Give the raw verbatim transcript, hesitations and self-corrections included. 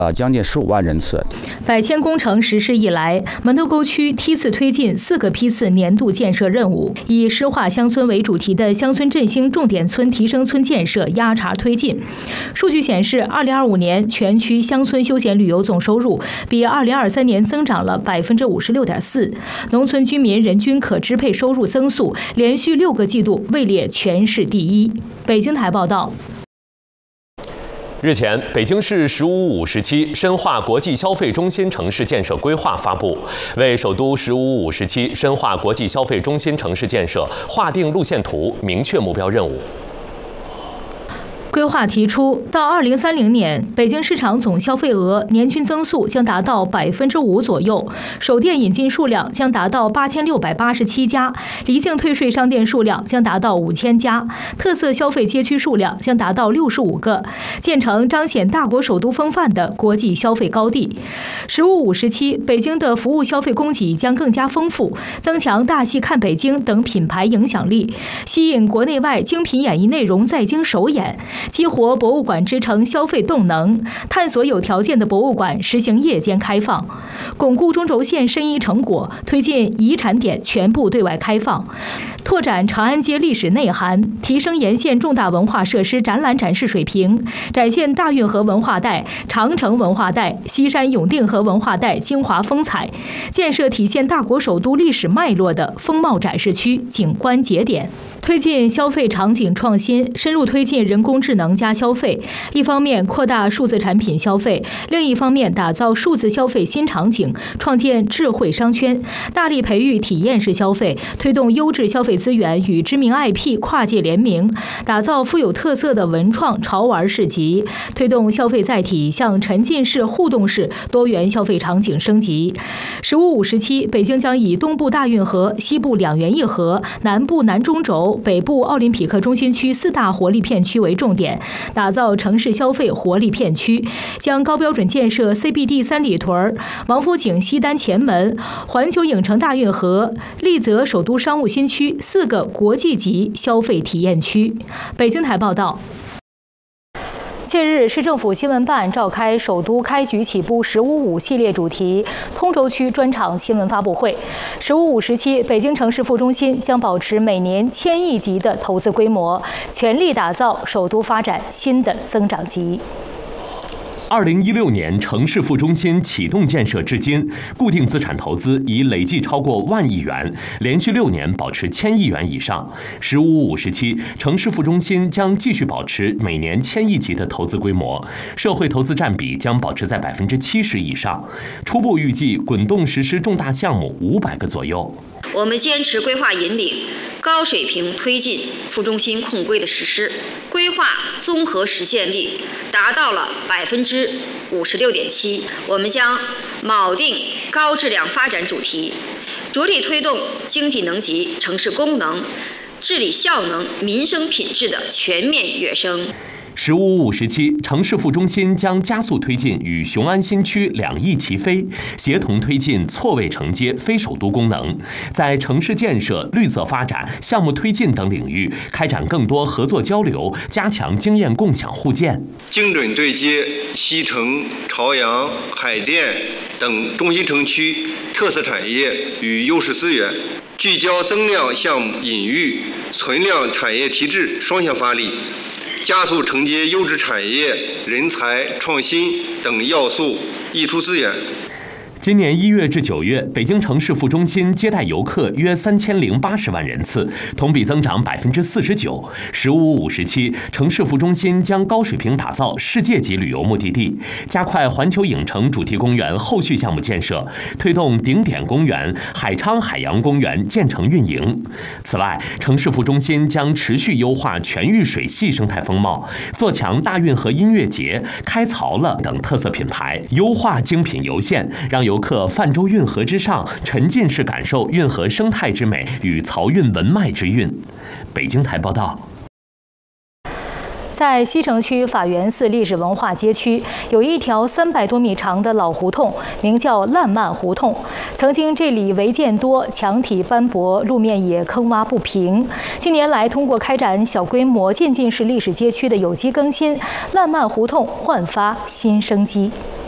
呃，将近十五万人次。 百迁工程实施以来，门头沟区梯次推进四个批次年度建设任务，以诗化乡村为主题的乡村振兴重点村提升村建设压茬推进。数据显示，二零二五年全区乡村休闲旅游总收入比二零二三年增长了百分之五十六点四，农村居民人均可支配收入增速连续六个季度位列全市第一。北京台报道。 日前，北京市“十五五”时期深化国际消费中心城市建设规划发布，为首都“十五五”时期深化国际消费中心城市建设划定路线图，明确目标任务。 规划提出，到二零三零年，北京市场总消费额年均增速将达到百分之五左右，首店引进数量将达到八千六百八十七家，离境退税商店数量将达到五千家，特色消费街区数量将达到六十五个，建成彰显大国首都风范的国际消费高地。十五五时期，北京的服务消费供给将更加丰富，增强大戏看北京等品牌影响力，吸引国内外精品演艺内容在京首演。激活博物馆之城消费动能，探索有条件的博物馆实行夜间开放，巩固中轴线申遗成果，推进遗产点全部对外开放，拓展长安街历史内涵，提升沿线重大文化设施展览展示水平，展现大运河文化带、长城文化带、西山永定河文化带精华风采，建设体现大国首都历史脉络的风貌展示区景观节点。推进消费场景创新，深入推进人工智能加消费，一方面扩大数字产品消费，另一方面打造数字消费新场景，创建智慧商圈，大力培育体验式消费，推动优质消费资源与知名 I P 跨界联名，打造富有特色的文创潮玩市集，推动消费载体向沉浸式、互动式多元消费场景升级。十五五时期，北京将以东部大运河、西部两园一河、南部南中轴、北部奥林匹克中心区四大活力片区为重点，打造城市消费活力片区，将高标准建设 C B D 三里屯、王府井西单前门、环球影城大运河、丽泽首都商务新区四个国际级消费体验区。北京台报道。近日，市政府新闻办召开首都开局起步“十五五”系列主题通州区专场新闻发布会。十五五时期，北京城市副中心将保持每年千亿级的投资规模，全力打造首都发展新的增长极。 二零一六年城市副中心启动建设至今，固定资产投资已累计超过万亿元，连续六年保持千亿元以上。十五五时期，城市副中心将继续保持每年千亿级的投资规模，社会投资占比将保持在百分之七十以上。初步预计滚动实施重大项目五百个左右。 我们坚持规划引领，高水平推进副中心控规的实施，规划综合实现率达到了百分之五十六点七。我们将铆定高质量发展主题，着力推动经济能级、城市功能、治理效能、民生品质的全面跃升。 十五五时期，城市副中心将加速推进与雄安新区两翼齐飞，协同推进错位承接非首都功能，在城市建设、绿色发展、项目推进等领域开展更多合作交流，加强经验共享互鉴， 精准对接西城、朝阳、海淀等中心城区特色产业与优势资源，聚焦增量项目引育、存量产业提质双向发力，加速承接优质产业、人才、创新等要素溢出资源。 今年一月至九月，北京城市副中心接待游客约三千零八十万人次，同比增长百分之四十九。十五五时期，城市副中心将高水平打造世界级旅游目的地，加快环球影城主题公园后续项目建设，推动顶点公园、海昌海洋公园建成运营。此外，城市副中心将持续优化全域水系生态风貌，做强大运河音乐节、开槽了等特色品牌，优化精品游线，让游客泛舟运河之上，沉浸式感受运河生态之美与漕运文脉之韵。北京台报道。 在西城区法源寺历史文化街区，有一条三百多米长的老胡同，名叫烂漫胡同。曾经这里违建多，墙体斑驳，路面也坑洼不平。近年来，通过开展小规模渐进式历史街区的有机更新，烂漫胡同焕发新生机。